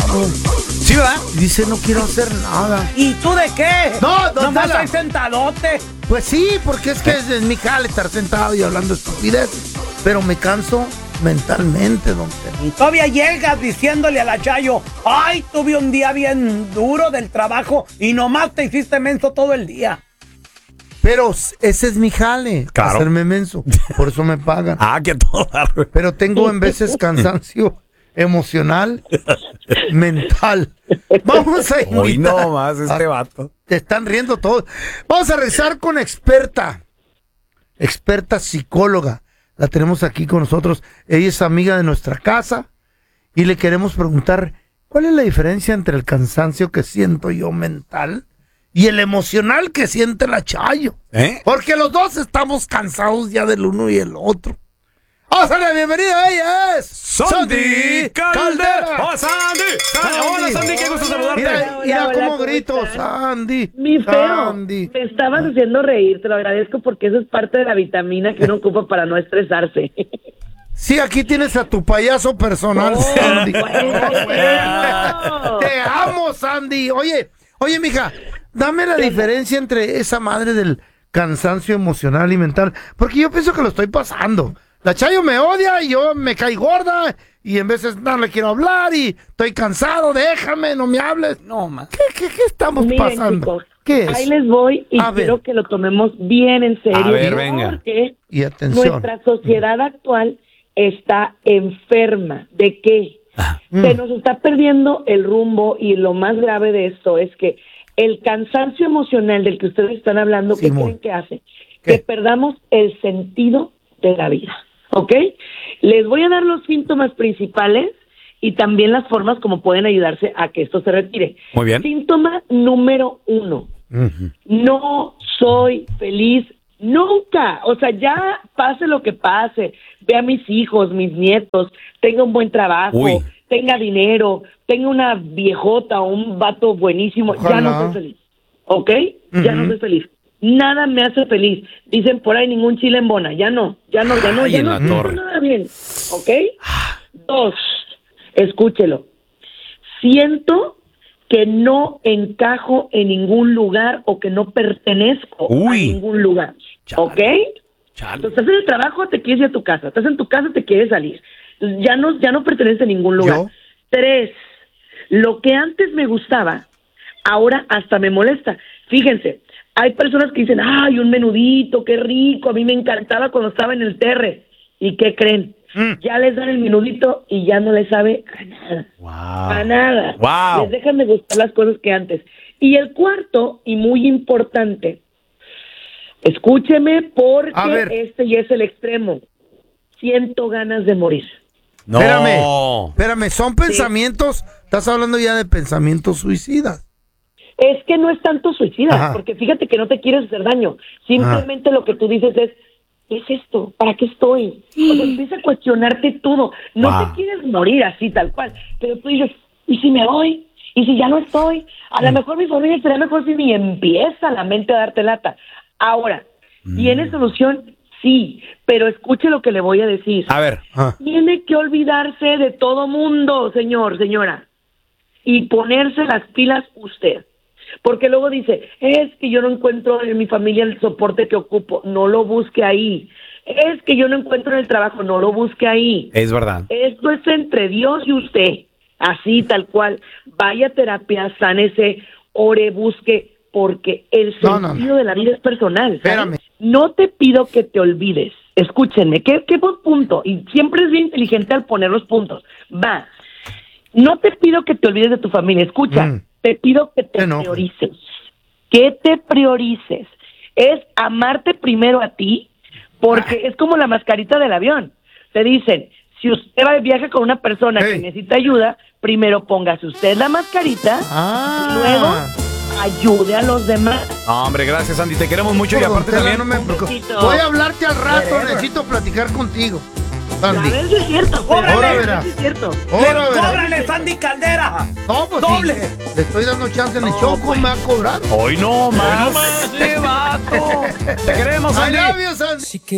Sí, ¿verdad? Dice, no quiero hacer nada. ¿Y tú de qué? No, nomás Tela. ahí sentadote. Pues sí, porque es que es mi jale estar sentado y hablando estupideces. Pero me canso mentalmente, don Tela. Y todavía llegas diciéndole a la Chayo, ay, tuve un día bien duro del trabajo y nomás te hiciste menso todo el día. Pero ese es mi jale, Claro. hacerme menso. Por eso me pagan. Que todo. Pero tengo en veces cansancio emocional, mental. Vamos a Hoy invitar. no más este vato. Te están riendo todos. Vamos a regresar con experta psicóloga. La tenemos aquí con nosotros. Ella es amiga de nuestra casa y le queremos preguntar ¿cuál es la diferencia entre el cansancio que siento yo mental y el emocional que siente la Chayo? Porque los dos estamos cansados ya del uno y el otro. ¡Vamos a darle la bienvenida! Ella es Sandy Caldera. ¡Hola, Sandy! Hola, Sandy, qué gusto saludarte. Mira Hola, cómo ¿cómo grito, estás? Sandy. Mi feo, Sandy. me estabas haciendo reír, te lo agradezco porque eso es parte de la vitamina que uno ocupa para no estresarse. Sí, aquí tienes a tu payaso personal, Oh, Sandy. bueno. Te amo, Sandy. Oye, mija, dame la diferencia entre esa madre del cansancio emocional y mental, porque yo pienso que lo estoy pasando. La Chayo me odia y yo me caí gorda y en veces no le quiero hablar y estoy cansado, déjame, no me hables. No, más. ¿Qué estamos Miren, pasando? chicos, ¿Qué es? ahí les voy y A ver. quiero que lo tomemos bien en serio. A ver, venga. Porque Y atención. nuestra sociedad actual está enferma. ¿De qué? Se nos está perdiendo el rumbo y lo más grave de esto es que el cansancio emocional del que ustedes están hablando, ¿qué Simón. creen que hace? ¿Qué? Que perdamos el sentido de la vida, ¿ok? Les voy a dar los síntomas principales y también las formas como pueden ayudarse a que esto se retire. Muy bien. Síntoma número 1. Ujú. No soy feliz nunca. O sea, ya pase lo que pase, ve a mis hijos, mis nietos, tenga un buen trabajo, Uy. tenga dinero, tenga una viejota o un vato buenísimo, ya Ojalá. no soy feliz. ¿Ok? Ya no Ujú. soy feliz. Nada me hace feliz. Dicen por ahí ningún chile en bona. Ya no. Ay, Ya en no la siento torre. nada bien. ¿Ok? 2. Escúchelo. Siento que no encajo en ningún lugar o que no pertenezco a Uy. ningún lugar. Chale. ¿Ok? Chale. Entonces, estás en el trabajo, te quieres ir a tu casa. Estás en tu casa, te quieres salir. Entonces, ya no perteneces a ningún lugar. ¿Yo? 3. Lo que antes me gustaba, ahora hasta me molesta. Fíjense, hay personas que dicen, ay, un menudito, qué rico, a mí me encantaba cuando estaba en el terre. ¿Y qué creen? Ya les dan el menudito y ya no les sabe a nada. A nada. Wow. Les dejan de gustar las cosas que antes. Y el cuarto, y muy importante, escúcheme porque A ver. este ya es el extremo. Siento ganas de morir. No. Espérame, son pensamientos, estás hablando ya de pensamientos suicidas. Es que no es tanto suicida, Ajá. porque fíjate que no te quieres hacer daño. Simplemente lo que tú dices es, ¿qué es esto? ¿Para qué estoy? O sea, empieza a cuestionarte todo. No Wow. te quieres morir así, tal cual. Pero tú dices, ¿y si me voy? ¿Y si ya no estoy? A lo mejor mi familia estaría mejor si ni empieza la mente a darte lata. Ahora, ¿tiene solución? Sí, pero escuche lo que le voy a decir. A ver. Ah. Tiene que olvidarse de todo mundo, señor, señora, y ponerse las pilas usted. Porque luego dice, es que yo no encuentro en mi familia el soporte que ocupo, no lo busque ahí. Es que yo no encuentro en el trabajo, no lo busque ahí. Es verdad. Esto es entre Dios y usted, así tal cual. Vaya a terapia, sánese, ore, busque, porque el No, sentido no. de la vida es personal. ¿sabes? Espérame. No te pido que te olvides. Escúchenme, qué buen punto. Y siempre es bien inteligente al poner los puntos. Va. No te pido que te olvides de tu familia. Escucha, te pido que te No. priorices. Que te priorices. Es amarte primero a ti, porque es como la mascarita del avión. Te dicen, si usted va de viaje con una persona que Hey. necesita ayuda, primero póngase usted la mascarita, Ah. luego ayude a los demás. No, hombre, gracias, Andy. Te queremos mucho y Don aparte Tela, también. no me preocupes. besito. Voy a hablarte al rato, Whatever. necesito platicar contigo. A Sandy. ver si es cierto, Ahora cóbrale, verás. si es cierto. Ahora verás. ¡Cóbrale, Sandy Caldera! No, pues ¡Doble! sí, le estoy dando chance en el Choco, me va a cobrar. Hoy no más. Este vato. Te queremos, I Andy. love you, Sandy.